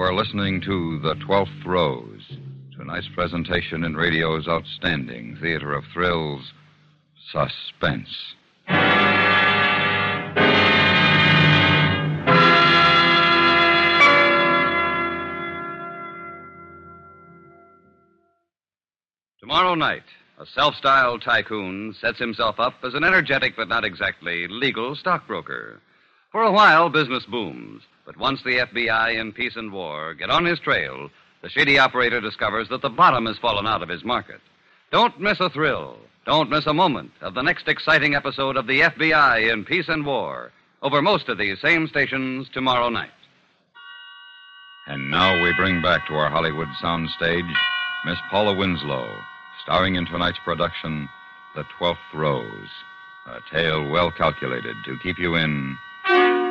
are listening to The 12th Rose, tonight's presentation in radio's outstanding theater of thrills, Suspense. Tomorrow night, a self-styled tycoon sets himself up as an energetic but not exactly legal stockbroker. For a while, business booms. But once the FBI in peace and war get on his trail, the shady operator discovers that the bottom has fallen out of his market. Don't miss a thrill. Don't miss a moment of the next exciting episode of the FBI in peace and war over most of these same stations tomorrow night. And now we bring back to our Hollywood soundstage Miss Paula Winslow, starring in tonight's production, The 12th Rose, a tale well calculated to keep you in